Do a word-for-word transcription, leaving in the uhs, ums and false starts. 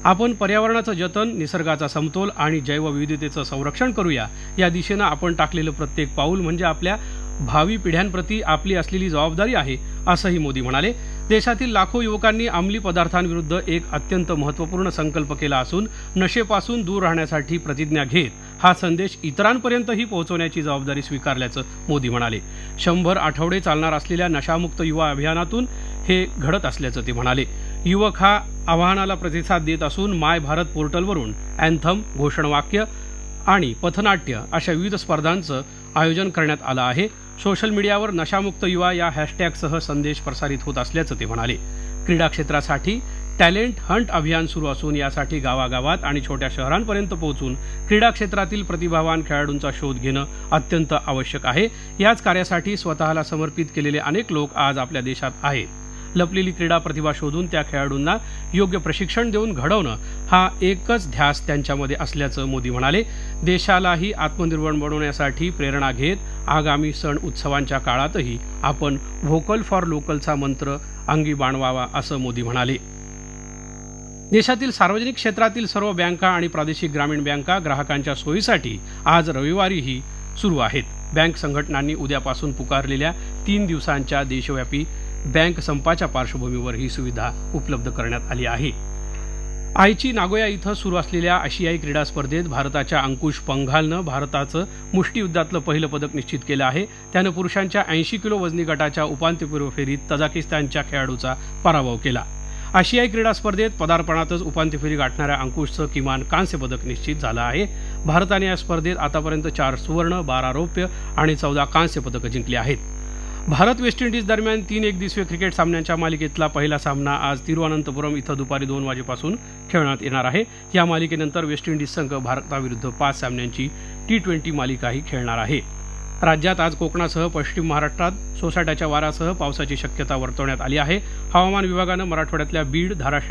आपण पर्यावरणाचं जतन, निसर्गाचा समतोल आणि जैवविविधतेचं संरक्षण करूया. या दिशेनं आपण टाकलेलं प्रत्येक पाऊल म्हणजे आपल्या भावी पिढ्यांप्रती आपली असलेली जबाबदारी आहे, असंही मोदी म्हणाले. देशातील लाखो युवकांनी अंमली पदार्थांविरुद्ध एक अत्यंत महत्त्वपूर्ण संकल्प केला असून नशेपासून दूर राहण्यासाठी प्रतिज्ञा घेत हा संदेश इतरांपर्यंतही पोहोचवण्याची जबाबदारी स्वीकारल्याचं मोदी म्हणाले. शंभर आठवडे चालणार असलेल्या नशामुक्त युवा अभियानातून हे घडत असल्याचं ते म्हणाले. युवक हा आवाहनाला प्रतिसाद देत असून माय भारत पोर्टलवरून अँथम, घोषणवाक्य आणि पथनाट्य अशा विविध स्पर्धांचं आयोजन करण्यात आलं आहे. सोशल मीडियावर नशामुक्त युवा या हॅशटॅगसह संदेश प्रसारित होत असल्याचं ते म्हणाले. क्रीडा क्षेत्रासाठी टॅलेंट हंट अभियान सुरू असून यासाठी गावागावात आणि छोट्या शहरांपर्यंत पोहोचून क्रीडा क्षेत्रातील प्रतिभावान खेळाडूंचा शोध घेणं अत्यंत आवश्यक आहे. याच कार्यासाठी स्वतःला समर्पित केलेले अनेक लोक आज आपल्या देशात आहेत. लपलेली क्रीडा प्रतिभा शोधून त्या खेळाडूंना योग्य प्रशिक्षण देऊन घडवणं हा एकच ध्यास त्यांच्यामध्ये असल्याचं मोदी म्हणाले. देशालाही आत्मनिर्भर बनवण्यासाठी प्रेरणा घेत आगामी सण उत्सवांच्या काळातही आपण व्होकल फॉर लोकलचा मंत्र अंगी बाणवावा, असं मोदी म्हणाले. देशातील सार्वजनिक क्षेत्रातील सर्व बँका आणि प्रादेशिक ग्रामीण बँका ग्राहकांच्या सोयीसाठी आज रविवारीही सुरू आहेत. बँक संघटनांनी उद्यापासून पुकारलेल्या तीन दिवसांच्या देशव्यापी बँक संपाच्या पार्श्वभूमीवर ही सुविधा उपलब्ध करण्यात आली आहे. आयची नागोया इथं सुरू असलेल्या आशियाई क्रीडा स्पर्धेत भारताच्या अंकुश पंघालनं भारताचं मुष्टियुद्धातलं पहिलं पदक निश्चित केलं आहे. त्यानं पुरुषांच्या ऐंशी किलो वजनी गटाच्या उपांत्यपूर्व फेरीत तजाकिस्तानच्या खेळाडूचा पराभव केला. आशियाई क्रीडा स्पर्धेत पदार्पणातच उपांत्य फेरी गाठणाऱ्या अंकुशचं किमान कांस्य पदक निश्चित झालं आहे. भारताने या स्पर्धेत आतापर्यंत चार सुवर्ण, बारा रौप्य आणि चौदा कांस्य पदकं जिंकली आहेत. भारत वेस्ट इंडिज दरम्यान तीन एकदिवसीय क्रिकेट सामन्यांच्या मालिकेतला पहिला सामना आज तिरुअनंतपुरम इथं दुपारी दोन वाजेपासून खेळण्यात येणार आहे. या मालिकेनंतर वेस्ट इंडिज संघ भारताविरुद्ध पाच सामन्यांची टी ट्वेंटी मालिकाही खेळणार आहे. राज्यात आज कोकणासह पश्चिम महाराष्ट्रात सोसाट्याच्या वाऱ्यासह पावसाची शक्यता वर्तवण्यात आली आहे. हवामान विभागानं मराठवाड्यातल्या बीड, धाराशिव